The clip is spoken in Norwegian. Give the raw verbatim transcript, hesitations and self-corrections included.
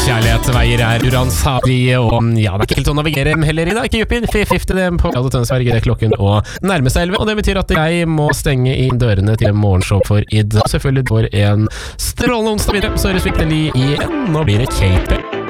kjærlighet veier er uransagelige, og ja, det er ikke helt å navigere heller i dag. Ikke Juppi, fifty dem på Radio Tønsberg klokken å nærme seg elleve, og det betyr at jeg må stenge inn dørene til morgenshow for i dag. Selvfølgelig får en strålende onsdag videre, så høres vi ikke igjen. Nå blir det K P.